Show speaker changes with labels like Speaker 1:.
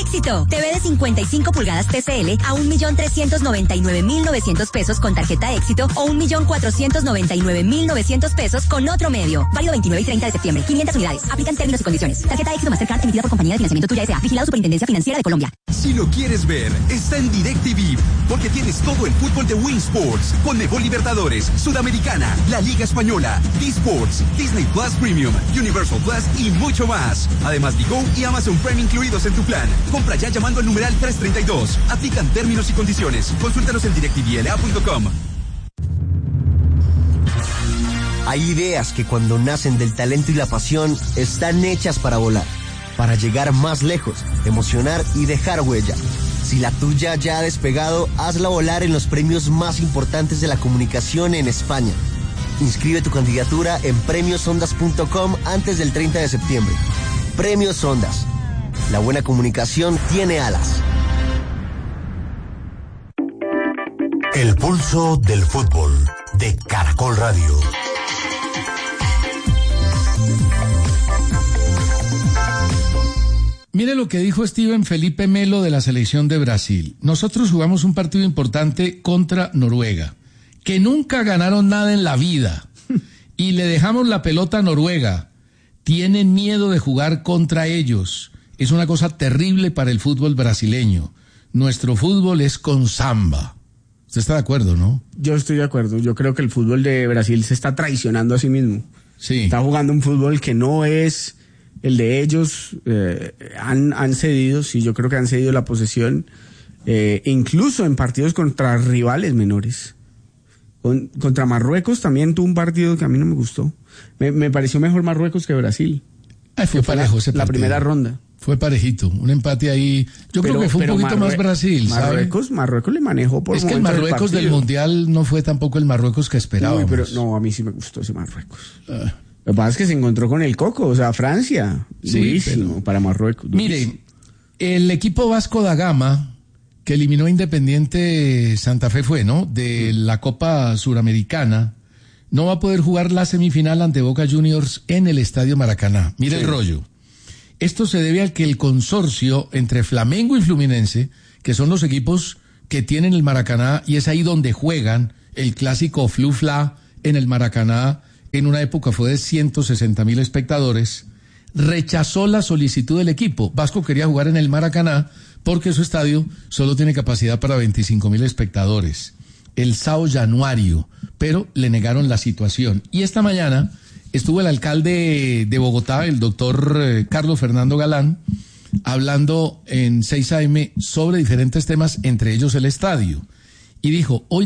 Speaker 1: éxito. TV de 55 pulgadas TCL a 1.399.900 pesos con tarjeta éxito o 1.499.900 pesos con otro medio. Válido 29 y 30 de septiembre. 500 unidades. Aplican términos y condiciones. Tarjeta éxito Mastercard emitida por Compañía de Financiamiento Tuya S.A. Vigilado Superintendencia Financiera de Colombia.
Speaker 2: Si lo quieres ver, está en DirecTV, porque tienes todo el fútbol de Win Sports, Conmebol Libertadores, Sudamericana, la Liga Española, D-Sports, Disney Plus Premium, Universal Plus y mucho más. Además, Digo y Amazon Prime incluidos en tu plan. Compra ya llamando al numeral 332. Aplican términos y condiciones. Consúltanos en directvla.com.
Speaker 3: Hay ideas que cuando nacen del talento y la pasión están hechas para volar, para llegar más lejos, emocionar y dejar huella. Si la tuya ya ha despegado, hazla volar en los premios más importantes de la comunicación en España. Inscribe tu candidatura en premiosondas.com antes del 30 de septiembre. Premios Ondas. La buena comunicación tiene alas.
Speaker 4: El pulso del fútbol de Caracol Radio.
Speaker 5: Mire lo que dijo Steven Felipe Melo de la selección de Brasil. Nosotros jugamos un partido importante contra Noruega, que nunca ganaron nada en la vida, y le dejamos la pelota a Noruega. Tienen miedo de jugar contra ellos. Es una cosa terrible para el fútbol brasileño. Nuestro fútbol es con samba. ¿Usted está de acuerdo, no?
Speaker 6: Yo estoy de acuerdo. Yo creo que el fútbol de Brasil se está traicionando a sí mismo.
Speaker 5: Sí.
Speaker 6: Está jugando un fútbol que no es el de ellos. Han cedido, sí, yo creo que han cedido la posesión, incluso en partidos contra rivales menores. Contra Marruecos también tuvo un partido que a mí no me gustó. Me pareció mejor Marruecos que Brasil.
Speaker 5: Fue parejo ese partido.
Speaker 6: La primera ronda.
Speaker 5: Fue parejito, un empate ahí. Yo creo que fue un poquito más Brasil, ¿sabe?
Speaker 6: Marruecos le manejó por
Speaker 5: es que el Marruecos del Mundial no fue tampoco el Marruecos que esperábamos.
Speaker 6: Uy, pero no, a mí sí me gustó ese Marruecos. Lo que pasa es que se encontró con el coco, o sea, Francia. Sí, durísimo pero para Marruecos. Durísimo.
Speaker 5: Mire, el equipo Vasco da Gama, que eliminó a Independiente Santa Fe de la Copa Suramericana, no va a poder jugar la semifinal ante Boca Juniors en el Estadio Maracaná. Mire el rollo. Esto se debe a que el consorcio entre Flamengo y Fluminense, que son los equipos que tienen el Maracaná, y es ahí donde juegan el clásico Flu-Fla en el Maracaná, en una época fue de 160,000 espectadores, rechazó la solicitud del equipo. Vasco quería jugar en el Maracaná porque su estadio solo tiene capacidad para 25,000 espectadores. El Sao Januario, pero le negaron la situación. Y esta mañana estuvo el alcalde de Bogotá, el doctor Carlos Fernando Galán, hablando en 6 AM sobre diferentes temas, entre ellos el estadio. Y dijo, hoy